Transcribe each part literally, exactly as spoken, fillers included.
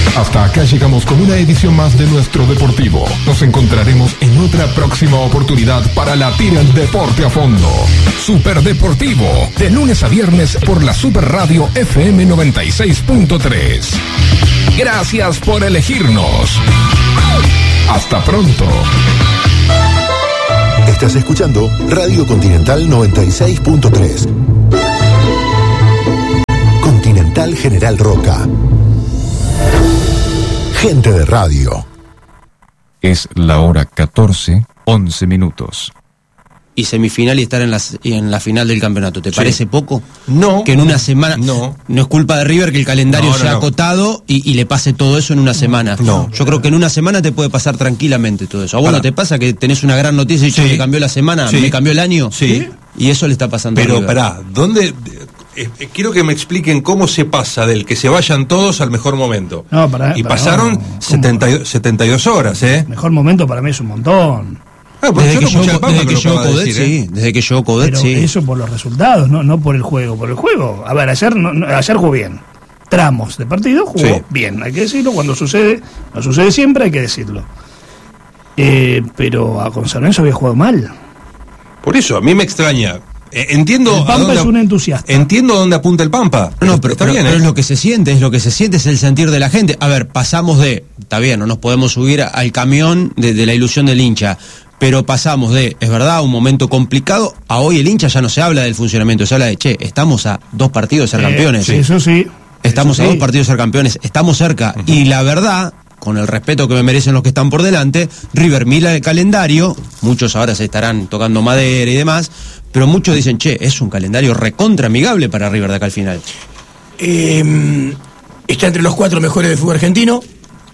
Hasta acá llegamos con una edición más de Nuestro Deportivo. Nos encontraremos en otra próxima oportunidad para latir el deporte a fondo. Super Deportivo, de lunes a viernes por la Super Radio F M noventa y seis punto tres. Gracias por elegirnos. Hasta pronto. Estás escuchando Radio Continental noventa y seis punto tres. Continental General Roca. Gente de radio. Es la hora catorce, once minutos. Y semifinal y estar en, las, en la final del campeonato, ¿te sí. parece poco? No. Que en una semana... No. No es culpa de River que el calendario no, no, sea no. acotado y, y le pase todo eso en una semana. No. Yo creo que en una semana te puede pasar tranquilamente todo eso. ¿A vos no te pasa que tenés una gran noticia y sí. me cambió la semana, sí. me cambió el año? Sí. Y eso le está pasando Pero, a River. Pero pará, ¿dónde...? Eh, quiero que me expliquen cómo se pasa del que se vayan todos al mejor momento. No, para, y para, pasaron no, setenta y dos, setenta y dos horas, ¿eh? Mejor momento para mí es un montón. Ah, pues desde, yo que no yo, Pampa, desde que yo Codet, decir, sí. ¿eh? Desde que yo Codet, Pero sí. eso por los resultados, no, no por el juego. Por el juego, a ver, ayer, no, no, ayer jugó bien. Tramos de partido jugó sí. bien, hay que decirlo. Cuando sucede, no sucede siempre, hay que decirlo. Eh, pero a con San Lorenzo había jugado mal. Por eso, a mí me extraña. Eh, entiendo el Pampa a dónde, es un entusiasta. Entiendo a dónde apunta el Pampa. No, pero, está pero, bien, pero ¿eh? es lo que se siente, es lo que se siente, es el sentir de la gente. A ver, pasamos de, está bien, no nos podemos subir al camión de, de la ilusión del hincha, pero pasamos de, es verdad, un momento complicado, a hoy el hincha ya no se habla del funcionamiento, se habla de, che, estamos a dos partidos de ser Eh, campeones. sí, eso sí. Estamos eso a sí. dos partidos de ser campeones, estamos cerca. Uh-huh. Y la verdad, con el respeto que me merecen los que están por delante, River mira el calendario, muchos ahora se estarán tocando madera y demás, pero muchos dicen, che, es un calendario recontra amigable para River de acá al final. Eh, está entre los cuatro mejores del fútbol argentino,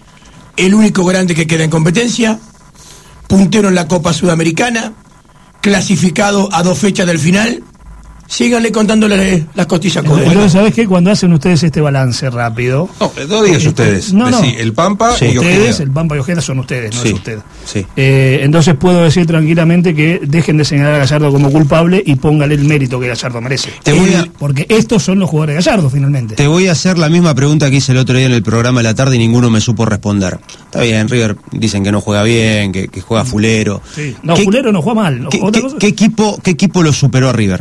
el único grande que queda en competencia, puntero en la Copa Sudamericana, clasificado a dos fechas del final. Síganle contándole las costillas con Entonces, ¿sabés qué? Cuando hacen ustedes este balance rápido... No, no digas ustedes. No, no. Decí, el Pampa sí, y ustedes, Ojeda. el Pampa y Ojeda son ustedes, no sí, es usted. Sí. Eh, entonces puedo decir tranquilamente que dejen de señalar a Gallardo como culpable y póngale el mérito que Gallardo merece. Te voy a... Porque estos son los jugadores de Gallardo, finalmente. Te voy a hacer la misma pregunta que hice el otro día en el programa de la tarde y ninguno me supo responder. Está bien, River dicen que no juega bien, que, que juega fulero. Sí. No, ¿Qué, fulero no juega mal. ¿qué, ¿Otra qué, cosa? ¿qué, equipo, ¿Qué equipo lo superó a River?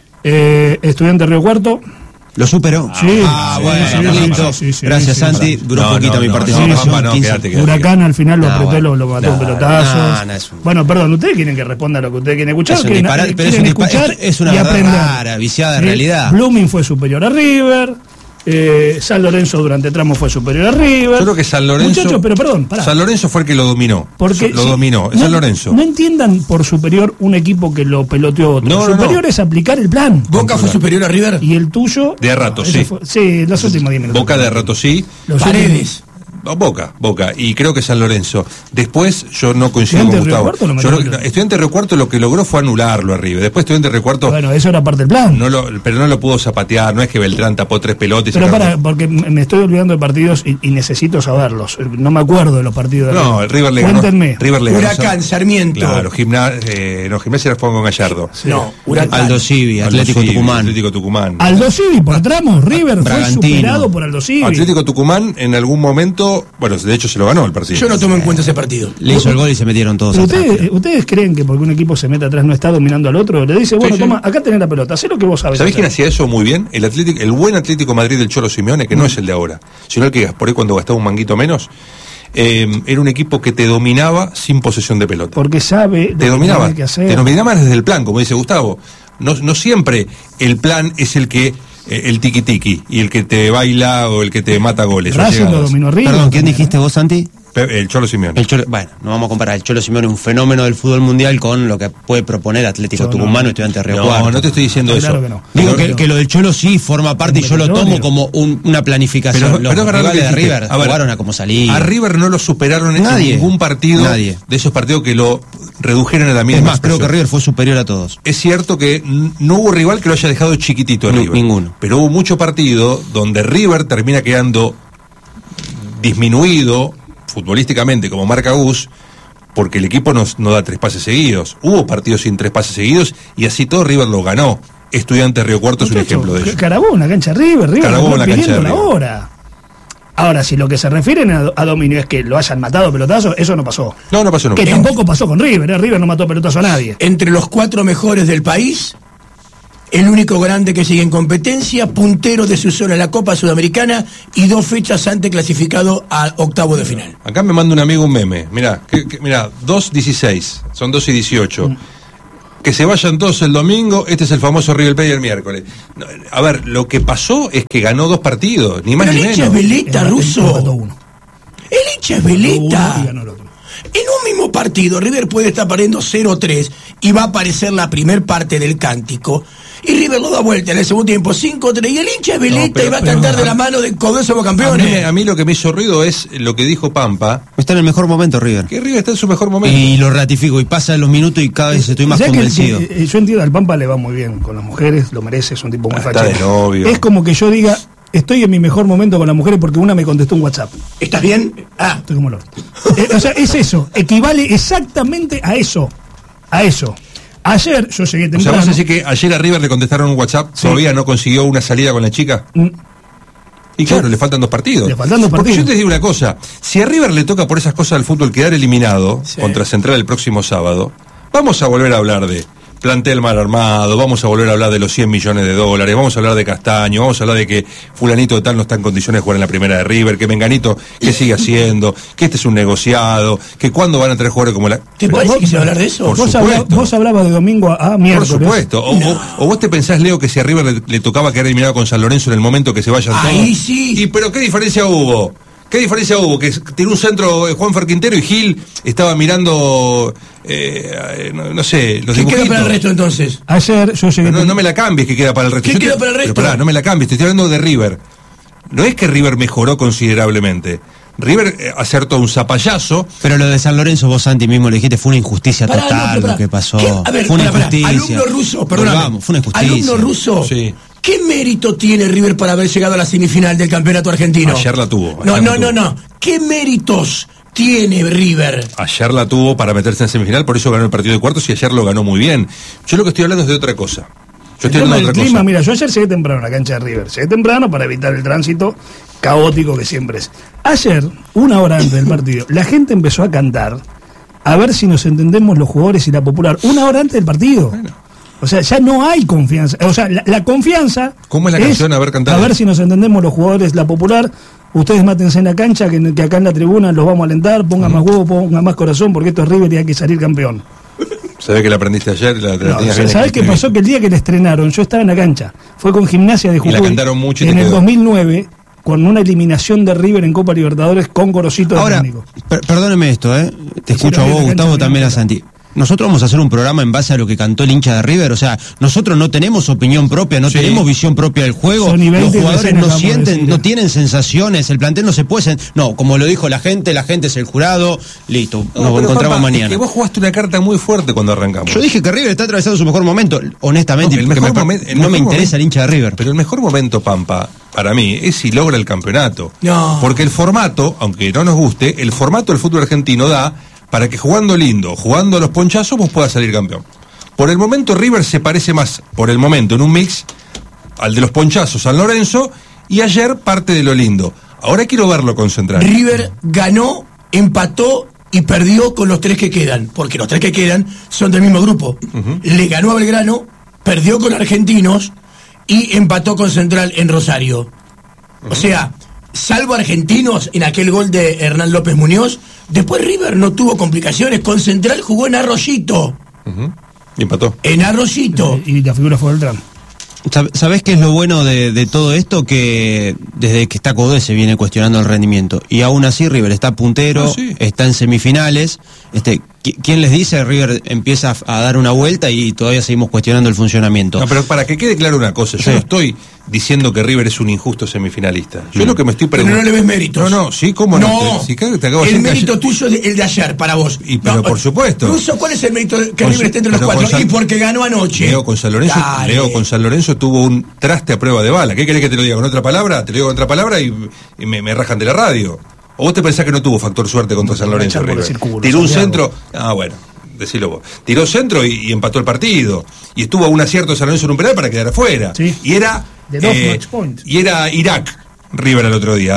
Eh, Estudiante Río Cuarto. ¿Lo superó? Sí. Ah, sí, bueno, sí, listo. sí, sí, sí, Gracias, sí, Santi. sí. Duró No, poquito no, mi no, participación. no, no, quince. quédate, quédate. Huracán al final lo No, apretó y bueno. lo, lo mató No, en pelotazos. no, no, es un- Bueno, perdón, ustedes quieren que responda a lo que ustedes quieren escuchar. Es un quieren- disparate, pero es quieren un dispa- escuchar es- es una y verdad aprender. rara, viciada de Eh, realidad. Blooming fue superior a River. Eh, San Lorenzo durante tramo fue superior a River. Yo creo que San Lorenzo. Muchachos, pero perdón, pará. San Lorenzo fue el que lo dominó. Porque lo si- dominó, es no, San Lorenzo. No entiendan por superior un equipo que lo peloteó a otro. No, no, superior no. es aplicar el plan. Boca fue superior a River. Y el tuyo. De a rato, ese sí. fue- sí, los últimos diez minutos. Boca de rato sí. Los Paredes. Boca, Boca, y creo que San Lorenzo. Después yo no coincido Estudiante con de Río Gustavo. Cuarto lo Yo metió no- en- Estudiante de Río Cuarto lo que logró fue anularlo arriba. Después Estudiante de Río Cuarto Bueno, eso era parte del plan. no lo, pero no lo pudo zapatear. No es que Beltrán tapó tres pelotas. y Pero sacaron- para, porque me estoy olvidando de partidos y, y necesito saberlos. No me acuerdo de los partidos de No, River. el River le ganó. Cuéntenme. River le ganó. Huracán, Sarmiento. Claro, gimna, eh, no, Gimnasia la fue con Gallardo. No, Huracán. Aldo Civi, Atlético Aldo Civi, Tucumán. Atlético Tucumán. Aldo Civi por tramos, River fue Bragantino. superado por Aldo Civi. Atlético Tucumán en algún momento, bueno, de hecho se lo ganó el partido. Yo no tomo en cuenta ese partido. Le hizo el gol y se metieron todos Pero atrás. ustedes, ¿Ustedes creen que porque un equipo se mete atrás no está dominando al otro? Le dice, bueno, sí. toma, acá tenés la pelota, hacé lo que vos sabés. ¿Sabés quién hacer. hacía eso muy bien? El Atlético, el buen Atlético Madrid del Cholo Simeone, que no es el de ahora, sino el que por ahí cuando gastaba un manguito menos, eh, era un equipo que te dominaba sin posesión de pelota. Porque sabe lo Te que dominaba, tiene que hacer. te dominaba desde el plan, como dice Gustavo. No, no siempre el plan es el que, eh, el tiki tiki, y el que te baila o el que te mata goles. o Racing lo llegadas. dominó River. Perdón, ¿quién también, dijiste vos, Santi? Pe- El Cholo Simeone. El Cholo, bueno, no vamos a comparar. El Cholo Simeone es un fenómeno del fútbol mundial con lo que puede proponer Atlético Yo no. Tucumano, Estudiante de Río No, Cuarto. no te estoy diciendo Claro eso. que no. Digo Pero- que, que lo del Cholo sí forma parte y yo lo tomo como un- una planificación. Pero- Los pero es verdad lo rivales que de dijiste. River A ver, jugaron a como salir. A River no lo superaron Nadie. en ningún partido Nadie. de esos partidos que lo redujeron a la misma Es más, creo que expresión. River fue superior a todos. Es cierto que n- no hubo rival que lo haya dejado chiquitito a Ni- River. ninguno. Pero hubo mucho partido donde River termina quedando disminuido futbolísticamente como marca Gus porque el equipo nos, no da tres pases seguidos. Hubo partidos sin tres pases seguidos y así todo River lo ganó. Estudiante Río Cuarto es un Muchacho, ejemplo de ello. Carabobo, una cancha de River, River Carabobo, la una cancha de pidiendo la River. hora. Ahora, si lo que se refieren a, a dominio es que lo hayan matado a pelotazos, eso no pasó. No, no pasó nunca. Que tampoco pasó con River, ¿eh? River no mató a pelotazo a nadie. Entre los cuatro mejores del país, el único grande que sigue en competencia, puntero de su zona en la Copa Sudamericana y dos fechas antes clasificado a octavo de final. Acá me manda un amigo un meme. Mirá, que, que, mirá, dos dieciséis, son dos y dieciocho. Mm. Que se vayan todos el domingo, este es el famoso River Plate el miércoles. No, a ver, lo que pasó es que ganó dos partidos, ni más Pero ni el hincha menos. es veleta, El- Russo. el- uno. El hincha es veleta. Uno y ganó el otro. En un mismo partido, River puede estar perdiendo cero tres y va a aparecer la primer parte del cántico. Y River lo da vuelta en el segundo tiempo, cinco tres. Y el hincha es veleta No, pero- y va a pero- cantar de la mano de Codés somos A mí, campeones. a mí lo que me hizo ruido es lo que dijo Pampa, Está en el mejor momento River. que River está en su mejor momento. Y lo ratifico, y pasan los minutos y cada vez estoy más ¿Sabés que- convencido. que, eh, yo entiendo, al Pampa le va muy bien con las mujeres, lo merece, es un tipo muy Está fachero. de novio. Es como que yo diga, estoy en mi mejor momento con las mujeres porque una me contestó un WhatsApp. ¿Estás bien? Ah, Estoy como el orto. Eh, o sea, es eso, equivale exactamente a eso. A eso. Ayer yo llegué O sea, temprano. vos decís que ayer a River le contestaron un WhatsApp, Sí. todavía no consiguió una salida con la chica. Mm, Y claro, le faltan dos partidos. Le faltan dos Porque partidos. yo te digo una cosa, si a River le toca por esas cosas del fútbol quedar eliminado Sí. contra Central el próximo sábado, vamos a volver a hablar de plantel mal armado, vamos a volver a hablar de los cien millones de dólares, vamos a hablar de Castaño, vamos a hablar de que fulanito de tal no está en condiciones de jugar en la primera de River, que Menganito, ¿qué sigue haciendo? Que este es un negociado, que cuándo van a traer jugadores como la... ¿te parece que se va a hablar de eso? Por vos, supuesto. habla- vos hablabas de domingo a, a miércoles. Por supuesto. O, o- o vos te pensás, Leo, que si a River le, le tocaba quedar eliminado con San Lorenzo en el momento que se vayan todos. Ahí sí. ¿Y pero qué diferencia hubo? ¿Qué diferencia hubo? Que tiró un centro eh, Juanfer Quintero y Gil estaba mirando, eh, eh, no, no sé, los ¿Qué queda dibujitos. para el resto entonces? Ayer yo llegué No, tem- no me la cambies que queda para el resto. ¿Qué Yo queda te- para el resto? Pero pará, no me la cambies, te estoy hablando de River. No es que River mejoró considerablemente. River eh, acertó un zapallazo. Pero lo de San Lorenzo, vos Santi mismo lo dijiste, fue una injusticia Pará, no, total pero pará. lo que pasó. ¿Qué? A ver, fue una pará, pará. injusticia. Alumno ruso, perdóname. Volvamos, fue una injusticia. Alumno ruso. Sí. ¿Qué mérito tiene River para haber llegado a la semifinal del campeonato argentino? Ayer la tuvo, ayer No, la no, tuvo. no, no. ¿Qué méritos tiene River? Ayer la tuvo para meterse en semifinal, por eso ganó el partido de cuartos y ayer lo ganó muy bien. Yo lo que estoy hablando es de otra cosa. Yo El estoy tema hablando de del otra clima, cosa. mira, yo ayer llegué temprano a la cancha de River. Llegué temprano para evitar el tránsito caótico que siempre es. Ayer, una hora antes del partido, la gente empezó a cantar a ver si nos entendemos los jugadores y la popular. Una hora antes del partido. O sea, ya no hay confianza. O sea, la, la confianza. ¿Cómo es la canción? A ver, cantala. A ver si nos entendemos los jugadores, la popular. Ustedes mátense en la cancha, que, que acá en la tribuna los vamos a alentar. Pongan más huevo, pongan más corazón, porque esto es River y hay que salir campeón. Sabés que la aprendiste ayer, la, la No, tenías bien ¿sabés qué escrita. pasó? Que el día que la estrenaron, yo estaba en la cancha. Fue con Gimnasia de Y la Jujuy. cantaron mucho y te en el quedó. dos mil nueve, con una eliminación de River en Copa Libertadores con Gorosito de Ahora, técnico. per- perdóneme esto, ¿eh? Te escucho a no, vos, la Gustavo, cancha también a no, Santi. Nosotros vamos a hacer un programa en base a lo que cantó el hincha de River, o sea, nosotros no tenemos opinión propia, no Sí. tenemos visión propia del juego, Son y los veinte jugadores recién no acabamos de sienten, decir. no tienen sensaciones, el plantel no se puede, sen- no, como lo dijo la gente, la gente es el jurado, listo, No, nos pero, encontramos Pampa, mañana. es que vos jugaste una carta muy fuerte cuando arrancamos. Yo dije que River está atravesando su mejor momento, honestamente, No, el porque mejor me- momen- el no me mejor interesa momen- el hincha de River. Pero el mejor momento, Pampa, para mí, es si logra el campeonato. No. Porque el formato, aunque no nos guste, el formato del fútbol argentino da para que jugando lindo, jugando a los ponchazos, vos puedas salir campeón. Por el momento, River se parece más, por el momento, en un mix, al de los ponchazos San Lorenzo, y ayer parte de lo lindo. Ahora quiero verlo con Central. River ganó, empató y perdió con los tres que quedan, porque los tres que quedan son del mismo grupo. Le ganó a Belgrano, perdió con Argentinos y empató con Central en Rosario. O sea, salvo Argentinos en aquel gol de Hernán López Muñoz, después River no tuvo complicaciones. Con Central jugó en Arroyito. Ujú. Y empató. En Arroyito. Y la figura fue Beltrán. Sab- ¿Sabés qué es lo bueno de, de todo esto? Que desde que está Codés se viene cuestionando el rendimiento. Y aún así River está puntero, Ah, sí. está en semifinales. Este, qui- ¿Quién les dice? River empieza a, a dar una vuelta y todavía seguimos cuestionando el funcionamiento. No, pero para que quede claro una cosa, yo Sí. no estoy diciendo que River es un injusto semifinalista. Yo lo que me estoy Pero preguntando... no le ves méritos. No, no, sí, ¿cómo no? No, Te- si claro, te acabo de el decir que mérito ayer- tuyo es el de ayer para vos. Y, pero No, por supuesto. Russo, ¿cuál es el mérito que Con- River esté entre los pero con cuatro? San- Y porque ganó anoche. Leo con San Lorenzo, Dale. Leo con San Lorenzo tuvo un traste a prueba de bala. ¿Qué querés que te lo diga con otra palabra? Te lo digo con otra palabra y, y me, me rajan de la radio. ¿O vos te pensás que no tuvo factor suerte contra San Lorenzo? echar por el River? círculo, Tiró un Santiago. centro. Ah, bueno, decilo vos. Tiró centro y, y empató el partido. Y estuvo a un acierto de San Lorenzo en un penal para quedar afuera. Sí. Y era. De dos match point. Y era Irak, River el otro día, ¿eh?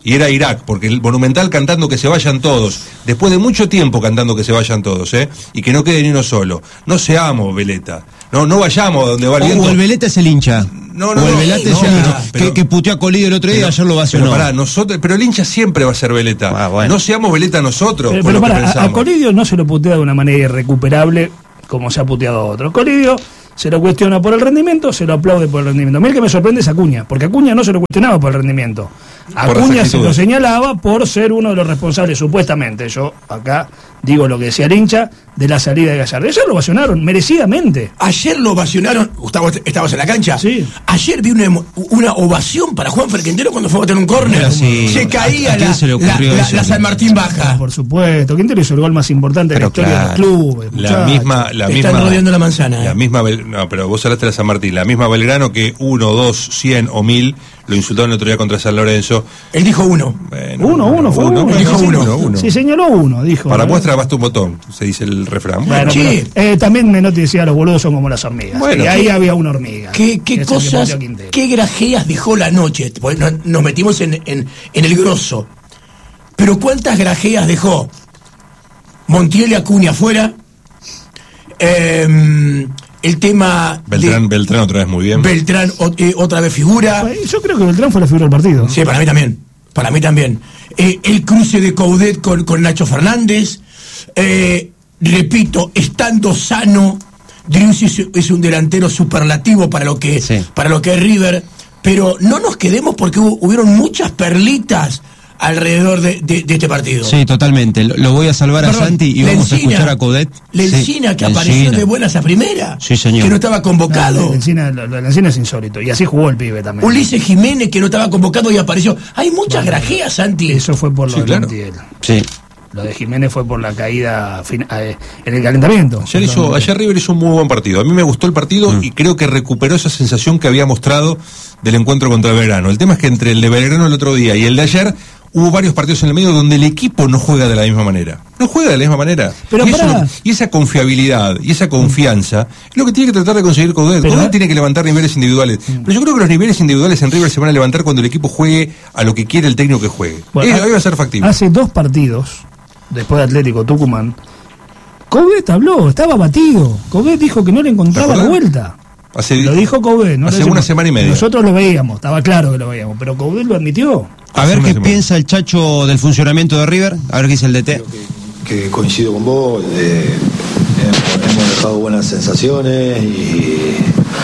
y era Irak, porque el Monumental cantando que se vayan todos, después de mucho tiempo cantando que se vayan todos, ¿eh? Y que no quede ni uno solo. No seamos veleta, no, no vayamos a donde va el viento. O el veleta es el hincha. No, no, o el no, veleta no, es el no, hincha, pero- que, que puteó a Colidio el otro día, Pero- ayer lo vacionó. Pero pará, nosotros, pero el hincha siempre va a ser veleta. Ah, bueno. No seamos veleta nosotros, Pero, por pero lo que para, a, a pensamos. Colidio no se lo putea de una manera irrecuperable como se ha puteado a otros. Colidio se lo cuestiona por el rendimiento, se lo aplaude por el rendimiento. A mí el que me sorprende es Acuña, porque Acuña no se lo cuestionaba por el rendimiento. Por las Acuña se lo actitudes. señalaba por ser uno de los responsables, supuestamente, yo acá digo lo que decía el hincha, de la salida de Gallardo. Ellos lo vacionaron, merecidamente. Ayer lo ovacionaron. Gustavo, ¿estabas en la cancha? Sí. Ayer vi una, emo- una ovación para Juan Ferquentero cuando fue a bater un córner. Pero sí. Se ¿A caía quién la, se le ocurrió la- la- eso? la San Martín Baja. Por supuesto, ¿quién te hizo el gol más importante de la Pero historia claro. de los clubes? La muchachos? misma, la Te misma. están rodeando la manzana, La eh. misma, Bel- no, pero vos hablaste de la San Martín, la misma Belgrano que uno, dos, cien o mil lo insultaron el otro día contra San Lorenzo. Él dijo uno. Bueno, Uno, uno, fue uno. bueno, dijo sí, uno. uno. Sí, señaló uno, dijo. Para ¿eh? muestra basta un botón, se dice el refrán. Bueno, Sí. pero, eh, también Menotti decía los boludos son como las hormigas. Bueno, y ahí ¿qué- había una hormiga. ¿Qué, que qué es el que cosas, puteó a Quintero. qué grajeas dejó la noche? Porque no- nos metimos en, en, en el grosso. Pero ¿cuántas grajeas dejó? Montiel y Acuña afuera. Eh, el tema Beltrán, de Beltrán otra vez muy bien. Beltrán o- eh, otra vez figura. Eh, Yo creo que Beltrán fue la figura del partido. Sí, para mí también. Para mí también. Eh, el cruce de Coudet con, con Nacho Fernández. Eh, repito, estando sano, Driussi es, es un delantero superlativo para lo que Sí. para lo que es River. Pero no nos quedemos porque hubo- hubieron muchas perlitas alrededor de, de- de este partido. Sí, totalmente. Lo, lo voy a salvar Perdón, a Santi y vamos a Lencina, escuchar a Coudet. Lencina, Sí, que apareció Lencina. de buenas a primera. Sí, señor. Que no estaba convocado. Lo de Encina- lo de Encina es insólito. Y así jugó el pibe también. Ulises Jiménez, que no estaba convocado y apareció. Hay muchas grajeas, Santi. Eso fue por lo Sí, de claro. Montiel. Sí. Lo de Jiménez fue por la caída fin- eh, en el calentamiento. Ayer, hizo, ayer River hizo un muy buen partido. A mí me gustó el partido y creo que recuperó esa sensación que había mostrado del encuentro contra Belgrano. El tema es que entre el de Belgrano el otro día y el de ayer hubo varios partidos en el medio donde el equipo no juega de la misma manera. No juega de la misma manera. Pero y, eso pará. no- y esa confiabilidad y esa confianza es lo que tiene que tratar de conseguir Coudet. Pero- Coudet tiene que levantar niveles individuales. Pero yo creo que los niveles individuales en River se van a levantar cuando el equipo juegue a lo que quiere el técnico que juegue. Bueno, Eh, ahí va a ser factible. Hace dos partidos, después de Atlético Tucumán, Coudet habló, estaba batido. Coudet dijo que no le encontraba ¿Te la acordás? vuelta. Hace- Lo dijo Coudet. No lo hace decimos. una semana y media. Nosotros lo veíamos, estaba claro que lo veíamos, pero Coudet lo admitió. A Hace ver una qué semana. piensa el Chacho del funcionamiento de River. A ver qué dice el D T. Que coincido con vos, eh, hemos, hemos dejado buenas sensaciones y,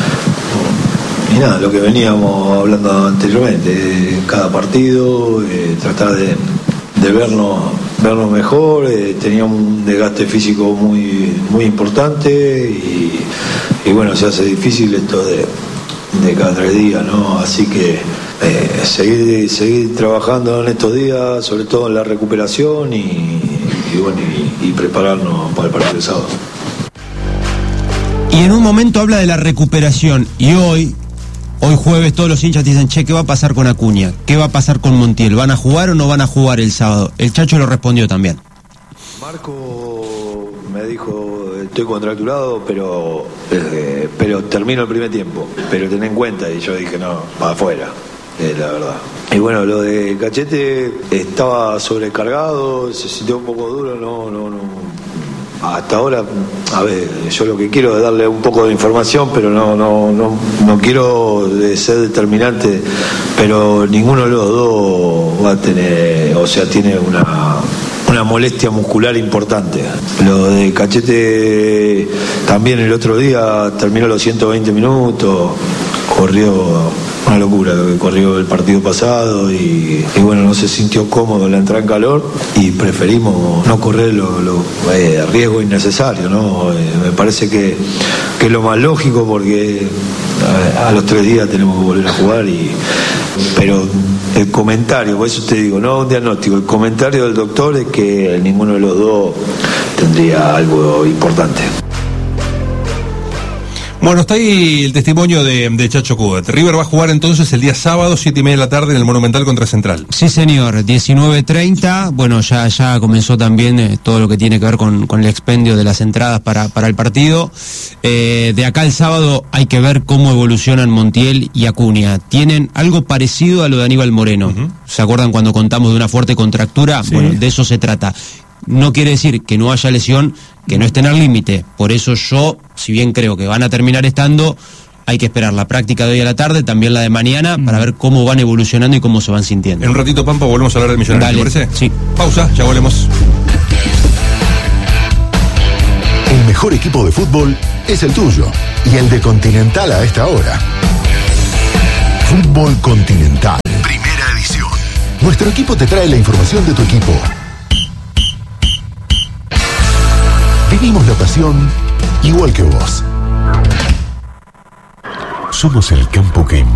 y nada, lo que veníamos hablando anteriormente, eh, cada partido, eh, tratar de, de vernos, vernos mejor, eh, teníamos un desgaste físico muy, muy importante y, y bueno, se hace difícil esto de, de cada tres días, ¿no? Así que eh, seguir, seguir trabajando en estos días, sobre todo en la recuperación y, y bueno, y, y prepararnos para el partido del sábado. Y en un momento habla de la recuperación. Y hoy, hoy jueves, todos los hinchas dicen, che, ¿qué va a pasar con Acuña? ¿Qué va a pasar con Montiel? ¿Van a jugar o no van a jugar el sábado? El Chacho lo respondió también. Marco me dijo, estoy contracturado, pero eh, pero termino el primer tiempo, pero ten en cuenta, y yo dije, no, para afuera, eh, la verdad. Y bueno, lo de Cachete estaba sobrecargado, se sintió un poco duro, no, no, no. Hasta ahora, a ver, yo lo que quiero es darle un poco de información, pero no, no, no, no quiero ser determinante, pero ninguno de los dos va a tener, o sea, tiene una una molestia muscular importante. Lo de Cachete también el otro día terminó los ciento veinte minutos, corrió una locura lo que corrió el partido pasado y, y bueno, no se sintió cómodo en la entrada en calor y preferimos no correr lo, lo eh, riesgo innecesario, ¿no? Eh, me parece que, que es lo más lógico porque a, a los tres días tenemos que volver a jugar y pero el comentario, por eso te digo, no un diagnóstico, el comentario del doctor es que ninguno de los dos tendría algo importante. Bueno, está ahí el testimonio de, de Chacho Coudet. River va a jugar entonces el día sábado, siete y media de la tarde, en el Monumental contra Central. Sí, señor, diecinueve treinta. Bueno, ya, ya comenzó también eh, todo lo que tiene que ver con, con el expendio de las entradas para, para el partido. Eh, de acá al sábado hay que ver cómo evolucionan Montiel y Acuña. Tienen algo parecido a lo de Aníbal Moreno. Uh-huh. ¿Se acuerdan cuando contamos de una fuerte contractura? Sí. Bueno, de eso se trata. No quiere decir que no haya lesión, que no estén al límite. Por eso yo, si bien creo que van a terminar estando, hay que esperar la práctica de hoy a la tarde, también la de mañana, mm. para ver cómo van evolucionando y cómo se van sintiendo. En un ratito, Pampa, volvemos a hablar del Millonario, ¿te parece? Sí. Pausa, ya volvemos. El mejor equipo de fútbol es el tuyo y el de Continental a esta hora. Fútbol Continental. Primera edición. Nuestro equipo te trae la información de tu equipo. Vivimos la pasión igual que vos. Somos el campo que